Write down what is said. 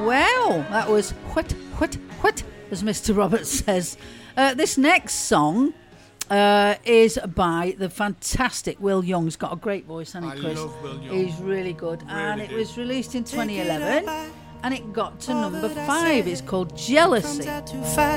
Well, that was what, as Mr. Roberts says. This next song is by the fantastic Will Young. He's got a great voice, hasn't he, Chris? I love Will Young. He's really good. Really and it do. was released in 2011, and it got to number 5. It's called Jealousy.